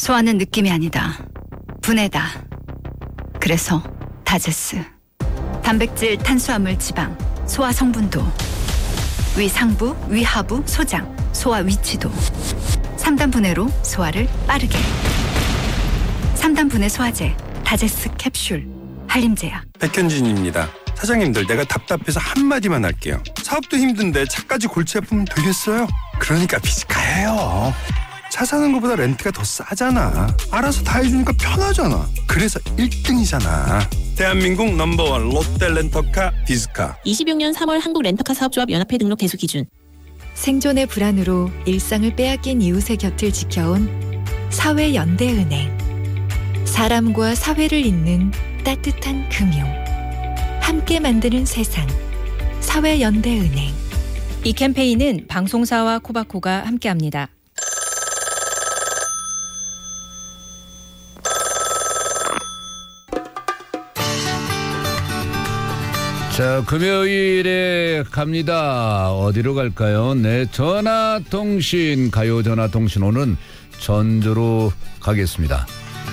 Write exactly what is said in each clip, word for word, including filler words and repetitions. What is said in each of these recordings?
좋아하는 느낌이 아니다. 분해다. 그래서 다제스. 단백질, 탄수화물, 지방, 소화 성분도, 위 상부, 위 하부, 소장, 소화 위치도 삼 단 분해로 소화를 빠르게. 삼 단 분해 소화제 다제스 캡슐. 한림제약. 백현진입니다. 사장님들, 내가 답답해서 한마디만 할게요. 사업도 힘든데 차까지 골치 아프면 되겠어요? 그러니까 비즈카예요. 차 사는 것보다 렌트가 더 싸잖아. 알아서 다 해주니까 편하잖아. 그래서 일 등이잖아. 대한민국 넘버원 롯데 렌터카 비즈카. 이십육 년 삼월 한국 렌터카 사업조합 연합회 등록 대수 기준. 생존의 불안으로 일상을 빼앗긴 이웃의 곁을 지켜온 사회연대은행. 사람과 사회를 잇는 따뜻한 금융. 함께 만드는 세상. 사회연대은행. 이 캠페인은 방송사와 코바코가 함께합니다. 자, 금요일에 갑니다. 어디로 갈까요? 네, 전화통신, 가요전화통신 오늘은 전주로 가겠습니다.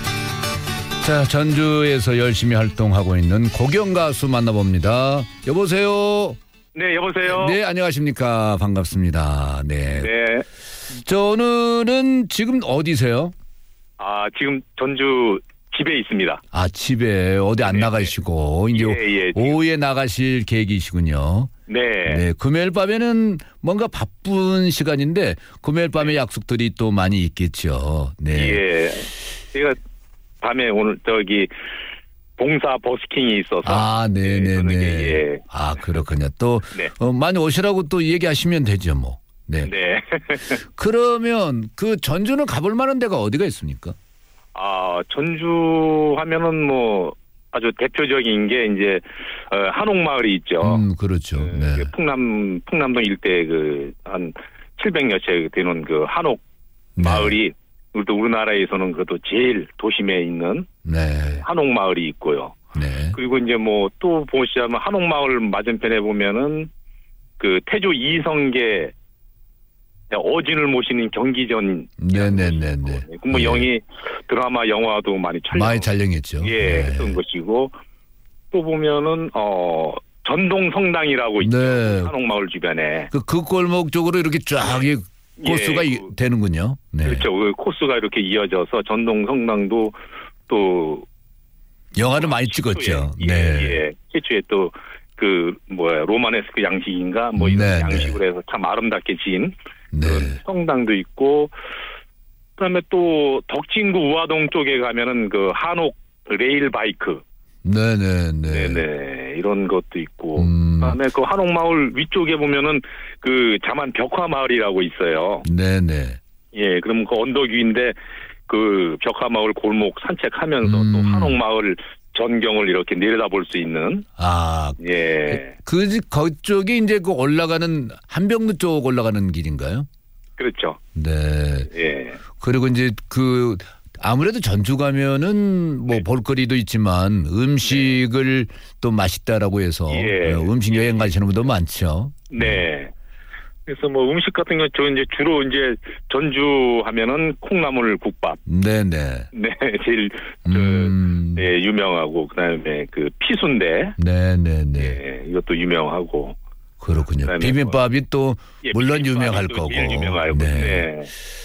자, 전주에서 열심히 활동하고 있는 고경가수 만나봅니다. 여보세요. 네, 여보세요. 네, 안녕하십니까. 반갑습니다. 네. 네. 저 오늘은 지금 어디세요? 아, 지금 전주 집에 있습니다. 아, 집에 어디 안 네, 나가시고 이제 예, 예, 오후에 나가실 계획이시군요. 네. 네, 금요일 밤에는 뭔가 바쁜 시간인데 금요일 밤에 약속들이 또 많이 있겠죠. 네. 예. 제가 밤에 오늘 저기 봉사 버스킹이 있어서. 아, 네네네. 예. 아, 그렇군요. 또 네. 어, 많이 오시라고 또 얘기하시면 되죠, 뭐. 네. 네. 그러면 그 전주는 가볼 만한 데가 어디가 있습니까? 아, 전주 하면은 뭐 아주 대표적인 게 이제 어, 한옥마을이 있죠. 음, 그렇죠. 그, 네. 풍남 풍남동 일대 그 한 칠백여 채 되는 그 한옥 네. 마을이 또 우리나라에서는 그래도 제일 도심에 있는 네. 한옥마을이 있고요. 네. 그리고 이제 뭐 또 보시자면 한옥마을 맞은편에 보면은 그 태조 이성계 어진을 모시는 경기전. 네네네네. 뭐 예. 영희 드라마 영화도 많이 촬영. 많이 촬영했죠. 예, 네. 했던 것이고 또 보면은 어 전동 성당이라고 있죠. 네. 한옥마을 주변에. 그, 그 골목 쪽으로 이렇게 쫙 이 코스가 예, 이, 그, 되는군요. 네. 그렇죠. 그 코스가 이렇게 이어져서 전동 성당도 또 영화를 많이 찍었죠. 예, 네. 예. 최초에 또 그 뭐야 로마네스크 양식인가 뭐 이런 네, 양식으로 해서 참 아름답게 지은 네. 성당도 있고, 그다음에 또 덕진구 우화동 쪽에 가면은 그 한옥 레일 바이크, 네네네. 네네 이런 것도 있고, 음. 그다음에 그 한옥마을 위쪽에 보면은 그 자만 벽화마을이라고 있어요. 네네. 예, 그럼 그 언덕 위인데 그 벽화마을 골목 산책하면서 음. 또 한옥마을 전경을 이렇게 내려다볼 수 있는. 아, 예. 그, 그쪽이 이제 그 올라가는 한병로 쪽 올라가는 길인가요? 그렇죠. 네. 예. 그리고 이제 그 아무래도 전주 가면은 뭐 네. 볼거리도 있지만 음식을 또 맛있다라고 해서 예. 음식 여행 가시는 분도 많죠. 네. 그래서 뭐 음식 같은 거 저 이제 주로 이제 전주 하면은 콩나물 국밥. 네네. 네, 제일 그 음. 네, 유명하고 그다음에 그 피순대. 네네네. 네, 이것도 유명하고. 그렇군요. 그다음에 비빔밥이 또 예, 물론 비빔밥이 유명할 또 거고. 제일 유명하고. 네. 네.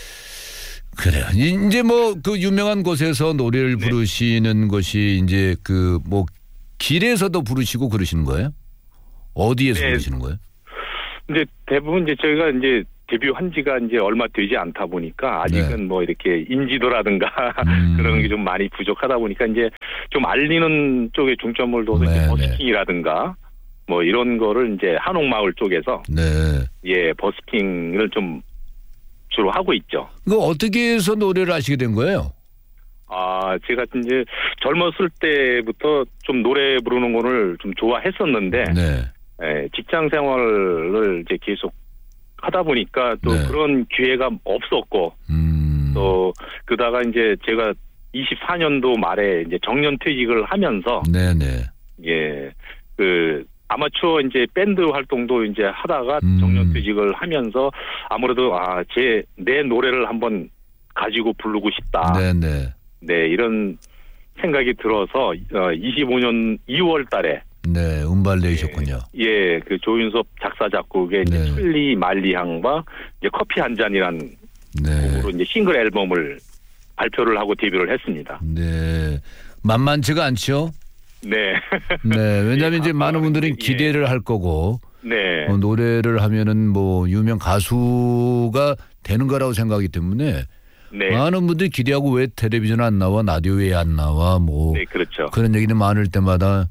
그래요. 이제 뭐 그 유명한 곳에서 노래를 네. 부르시는 것이 이제 그 뭐 길에서도 부르시고 그러시는 거예요? 어디에서 네. 부르시는 거예요? 이제 대부분 이제 저희가 이제 데뷔한 지가 이제 얼마 되지 않다 보니까 아직은 네. 뭐 이렇게 인지도라든가 음. 그런 게 좀 많이 부족하다 보니까 이제 좀 알리는 쪽에 중점을 둬서 네, 이제 네. 버스킹이라든가 뭐 이런 거를 이제 한옥마을 쪽에서 네. 예 버스킹을 좀 주로 하고 있죠. 그 어떻게 해서 노래를 하시게 된 거예요? 아 제가 이제 젊었을 때부터 좀 노래 부르는 거를 좀 좋아했었는데 네. 예, 직장 생활을 이제 계속 하다 보니까 또 네. 그런 기회가 없었고 음. 또 그러다가 이제 제가 이십사 년도 말에 이제 정년 퇴직을 하면서 네네. 예 그 아마추어 이제 밴드 활동도 이제 하다가 음. 정년 퇴직을 하면서 아무래도 아 제 내 노래를 한번 가지고 부르고 싶다. 네네. 네, 이런 생각이 들어서 이십오 년 이월 달에 네, 음반 내셨군요. 예, 그 조윤섭 작사 작곡의 네. 이제 천리 만리향과 이제 커피 한 잔이란 네. 곡으로 이제 싱글 앨범을 발표를 하고 데뷔를 했습니다. 네. 만만치가 않죠? 네. 네. 왜냐하면 이제 많은 분들이 예. 기대를 할 거고 네. 어, 노래를 하면은 뭐 유명 가수가 되는 거라고 생각하기 때문에 네. 많은 분들이 기대하고 왜 텔레비전 안 나와, 라디오 왜 안 나와, 뭐 네, 그렇죠. 그런 얘기는 많을 때마다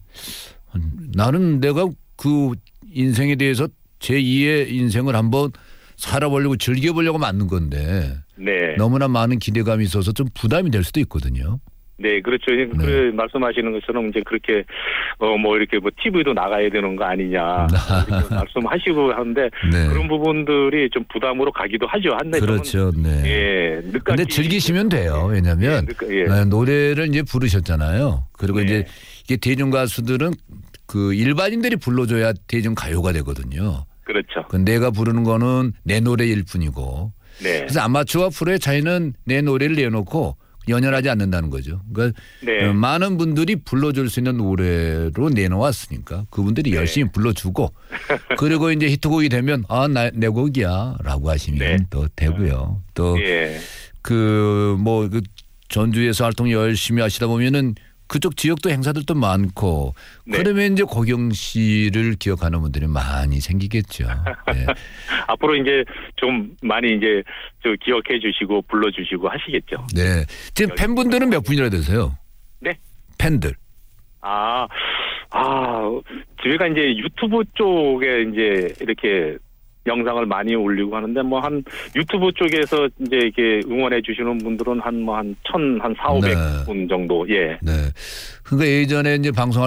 나는 내가 그 인생에 대해서 제이의 인생을 한번 살아보려고 즐겨보려고 만든 건데 네. 너무나 많은 기대감이 있어서 좀 부담이 될 수도 있거든요. 네, 그렇죠. 그 말씀하시는 것처럼 이제 그렇게 어 뭐 이렇게 뭐 티비도 나가야 되는 거 아니냐 이렇게 말씀하시고 하는데 네. 그런 부분들이 좀 부담으로 가기도 하죠. 한데 그렇죠. 네. 예, 늦깎이. 근데 즐기시면 돼요. 왜냐하면 예, 늦가, 예. 네, 노래를 이제 부르셨잖아요. 그리고 네. 이제 이게 대중 가수들은 그 일반인들이 불러줘야 대중 가요가 되거든요. 그렇죠. 그 내가 부르는 거는 내 노래일 뿐이고. 네. 그래서 아마추어와 프로의 차이는 내 노래를 내놓고 연연하지 않는다는 거죠. 그러니까 네. 어, 많은 분들이 불러줄 수 있는 노래로 내놓았으니까 그분들이 네. 열심히 불러주고 그리고 이제 히트곡이 되면 아, 나, 내 곡이야라고 하시면 네. 또 되고요. 또 예. 그 뭐 그 전주에서 활동 열심히 하시다 보면은 그쪽 지역도 행사들도 많고 네. 그러면 이제 고경 씨를 기억하는 분들이 많이 생기겠죠. 네. 앞으로 이제 좀 많이 이제 저 기억해 주시고 불러 주시고 하시겠죠. 네. 지금 팬분들은 몇 분이나 되세요? 네. 팬들. 아, 아, 저희가 이제 유튜브 쪽에 이제 이렇게 영상을 많이 올리고 하는데 뭐 한 유튜브 쪽에서 이제 이렇게 응원해 주시는 분들은 한 뭐 한 천 한 사오백 네. 분 정도. 예. 네. 그러니까 예전에 이제 방송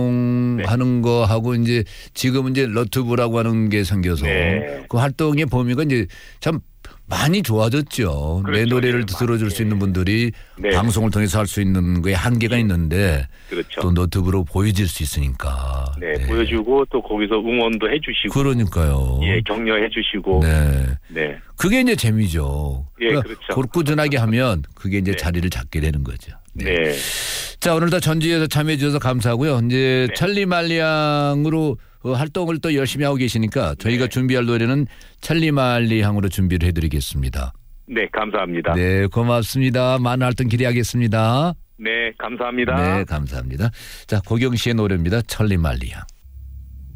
활동하는 네. 거 하고 이제 지금은 이제 러트브라고 하는 게 생겨서 네. 그 활동의 범위가 이제 참 많이 좋아졌죠. 내 그렇죠. 노래를 네. 들어줄 수 있는 분들이 네. 방송을 통해서 할 수 있는 거에 한계가 있는데 그렇죠. 또 너튜브로 보여질 수 있으니까. 네, 보여주고 또 거기서 응원도 해 주시고. 그러니까요. 예, 격려해 주시고. 네. 네. 그게 이제 재미죠. 예, 그러니까 그렇죠. 꾸준하게 하면 그게 이제 네. 자리를 잡게 되는 거죠. 네. 자, 오늘도 전주에서 참여해 주셔서 감사하고요. 이제 네. 찰리 말리향으로 활동을 또 열심히 하고 계시니까 저희가 네. 준비할 노래는 찰리 말리향으로 준비를 해드리겠습니다. 네, 감사합니다. 네, 고맙습니다. 많은 활동 기대하겠습니다. 네, 감사합니다. 네, 감사합니다. 자, 고경 씨의 노래입니다. 찰리 말리향.